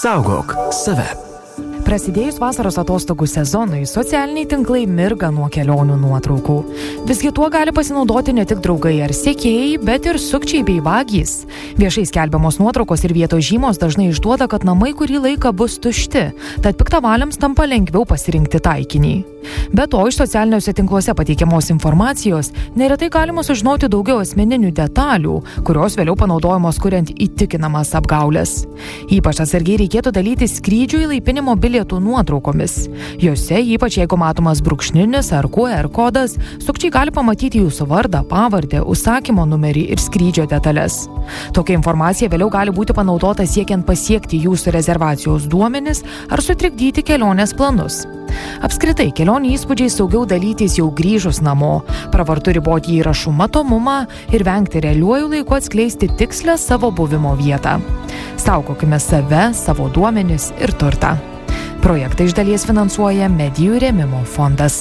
Saugok save. Prasidėjus vasaros atostogų sezonui, socialiniai tinklai mirga nuo kelionių nuotraukų. Visgi tuo gali pasinaudoti ne tik draugai ar sekėjai, bet ir sukčiai bei vagys. Viešai skelbiamos nuotraukos ir vietos žymos dažnai išduoda, kad namai kurį laiką bus tušti, tad piktavaliams tampa lengviau pasirinkti taikinį. Be to, iš socialiniuose tinkluose pateikiamos informacijos neretai galima sužinoti daugiau asmeninių detalių, kurios vėliau panaudojamos kuriant įtikinamas apgaulės. Ypač atsargiai reikėtų dalytis skrydžių įlaipinimo bilietų nuotraukomis. Jose, ypač jeigu matomas brūkšninis ar QR kodas, sukčiai gali pamatyti jūsų vardą, pavardę, užsakymo numerį ir skrydžio detalės. Tokia informacija vėliau gali būti panaudota siekiant pasiekti jūsų rezervacijos duomenis ar sutrikdyti kelionės planus. Apskritai, kelionių įspūdžiai saugiau dalytis jau grįžus namo. Pravartu riboti įrašų matomumą ir vengti realiuoju laiku atskleisti tikslę savo buvimo vietą. Saugokime save, savo duomenis ir turtą. Projektą iš dalies finansuoja Medijų rėmimo fondas.